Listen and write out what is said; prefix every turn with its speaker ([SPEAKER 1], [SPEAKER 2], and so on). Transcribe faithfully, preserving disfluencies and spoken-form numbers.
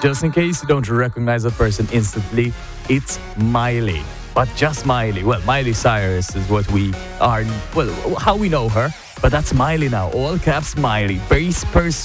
[SPEAKER 1] just in case you don't recognize the person instantly, it's Miley. But just Miley. Well, Miley Cyrus is what we are, well, how we know her. But that's Miley now. All caps Miley. Bass per